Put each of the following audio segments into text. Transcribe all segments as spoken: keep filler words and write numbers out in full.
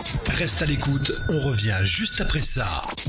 Reste à l'écoute, on revient juste après ça.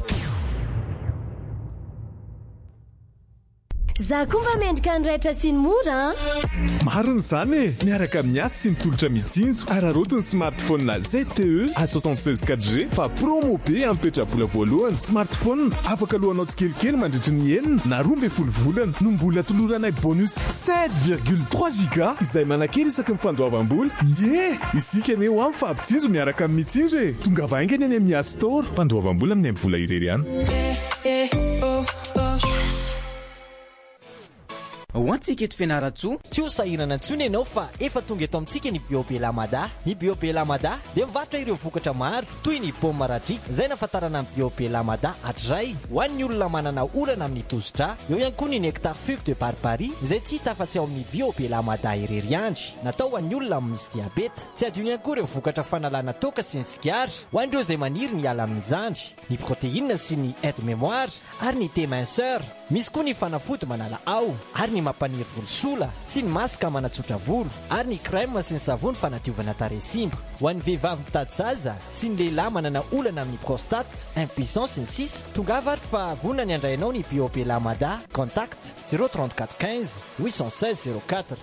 Za kumba mendrika andraitra sy ny mora mariny zany e miaraka amin'ny asy sy ny tolotra mitsinjo ararotiny smartphone na Z T E A soixante-seize quatre G fa promo be ampetrabola voalohany smartphone afaka alohanao tsikelikely mandritry ny enina na roa mbe folo volana no mbola toloranay bonus sept virgule trois giga izay manakely isaky mifandoavam-bola ye isika ane ho amin'ny fampitsinjo miaraka amin'ny mitsinjo e tonga vaingany any amin'ny App Store mpandoavam-bola amin'ny amin'ny vola irery ihany ho antsika eto fianaratsoa tsy ho sahirana intsony ianao fa efa tonga eto amintsika ny Biopé Lamada. Ny Biopé Lamada dia mivarotra ireo vokatra maro toy ny paoma maradrika izay nafantarana amin'ny Biopé Lamada hatray ho an'ny olona manana orana amin'ny tosidra. Eo ihany koa ny nectar fube de barbarie izay tsy hita afa-tsy ao amin'ny Biopé Lamada irery andry natao ho an'ny olona misy diabeta. Tsy adino ihany koa ireo vokatra fanalana toka sy ny sigara ho an'ireo izay maniry ny ala amin'ny zandry, ny protéine sy ny aide mémoire ary ny thé minceur. Misy koa ny fanafody manala ao ary ny mampaniry volosola sy ny masaka manatsotra volo ary ny crème sy ny savony fanadiovana taresimba. Ho an'ny vehivavy mitady zaza sy ny lehilahy manana olana amin'ny prostate, impuissance sy ny sisa tongava ary fa vonona ny andrainao ny Biopé Lamada. Contact zéro trente-quatre quinze huit cent seize zéro quatre.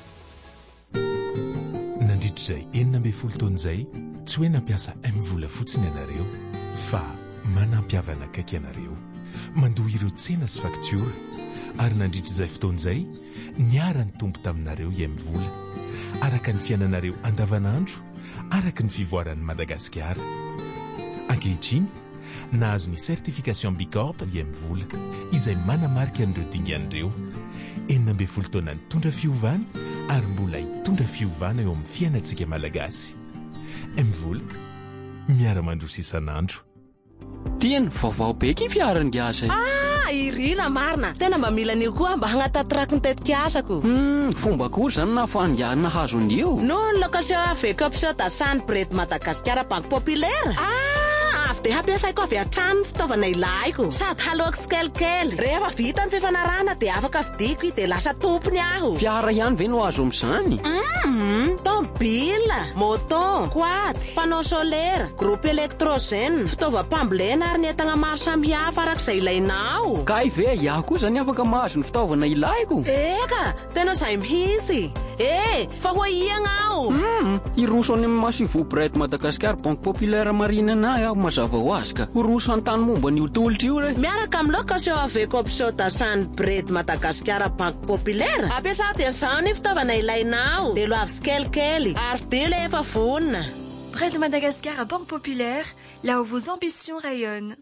Nandritrizay enina amby folo taona izay tsy hoe nampiasa M vola fotsiny ianareo fa manampiavana akaiky ianareo mandoha ireo tsena sy faktiora ary nandritrizay fotoan'izay niara-ny tompo taminareo i M vola araka ny fiainanareo andavanandro araka ny fivoaran'ny Madagasikara. Ankehitriny nahazo ny certification Bicorp i M vola izay manamarika an'ireo dingan'ireo enina amby folo taona nitondra fiovana ary mbola hitondra fiovana eo amin'ny fiainantsika malagasy. M vola miara-mandroso isan'andro. Tien vaovao be ky fiaran'ny giaza. Ah, irina marina. Tena mba mila anio koa mba hagnatataraky ny tetikasako. Hmm, fomba koa zany na fangiana hazo an'io. Non la location avec option d'Assane Bret Madagascar Banque Populaire. Ah, avy de hampiasaiko avy hatrany fitaovana ilaiko. Sady haloako tsikelikely. Rehefa vita ny fifanarahana de afaka vidiko de lasa tompony aho. Fiara ihany ve no azo amin'izany? Mhm, tomobila, moto, quad, panneau solaire, groupe électrogène, fitaovam-pambolena ary ny entana maro samihafa arak'izay ilainao. Kay ve iaho koa zany afaka mahazo ny fitaovana ilaiko? Eka, tena izay mihitsy. Eh, fa ho iagna aho. Hmm, iroso any amin'ny Massivo Bret Madagascar Banque Populaire marina na aho mazava ho azy ka. Iroso an-tany momba ny tolotry io re. Miaraka amin'ny location avec option d'Assane Bret Madagascar Banque Populaire. Ampiasa dia izany fitaovana ilainao. De lo avy tsikelikely ary de le efa vonona. Bret Madagascar Banque Populaire, là où vos ambitions rayonnent.